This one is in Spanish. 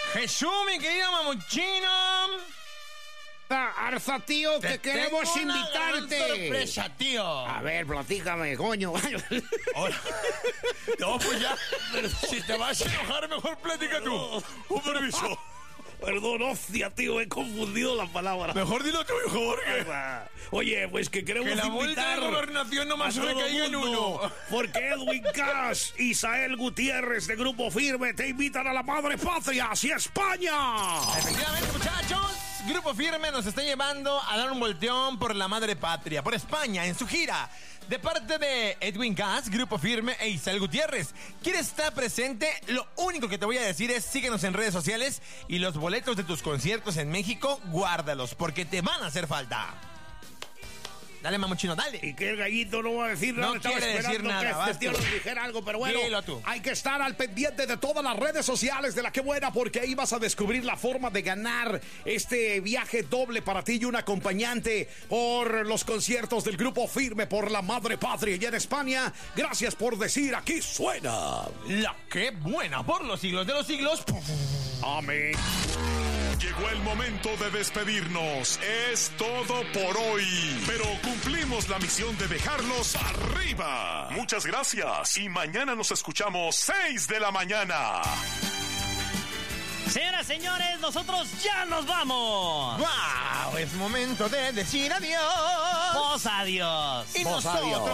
Jesús, mi querido mamuchino. Arza, tío, que queremos tengo invitarte. Una gran sorpresa, tío. A ver, platícame, coño. Hola. No, pues ya. Si te vas a enojar, mejor platica tú. Un permiso. Perdón, hostia, tío, he confundido las palabras. Mejor dilo tú, hijo, Jorge. Oye, pues que queremos Que la multa invitar de gobernación nomás a todo recaiga en mundo, uno. porque Edwin Cass y Isael Gutiérrez de Grupo Firme te invitan a la madre patria hacia España. Efectivamente, muchachos, Grupo Firme nos está llevando a dar un volteón por la madre patria, por España, en su gira. De parte de Edwin Cass, Grupo Firme e Isael Gutiérrez. ¿Quieres estar presente? Lo único que te voy a decir es síguenos en redes sociales y los boletos de tus conciertos en México, guárdalos, porque te van a hacer falta. Dale, mamuchino, dale. Y que el gallito no va a decir nada. No Estaba quiere decir esperando nada, que este tío vas tú. nos dijera algo, pero bueno, Dilo tú. hay que estar al pendiente de todas las redes sociales de La Que Buena, porque ahí vas a descubrir la forma de ganar este viaje doble para ti y un acompañante por los conciertos del Grupo Firme por la madre patria y en España. Gracias por decir, aquí suena La Que Buena, por los siglos de los siglos. amén. Llegó el momento de despedirnos. Es todo por hoy. Pero cumplimos la misión de dejarlos arriba. Muchas gracias. Y mañana nos escuchamos 6 de la mañana. Señoras, señores, nosotros ya nos vamos. ¡Wow! Es momento de decir adiós. Vos adiós. Y Vos nosotros adiós.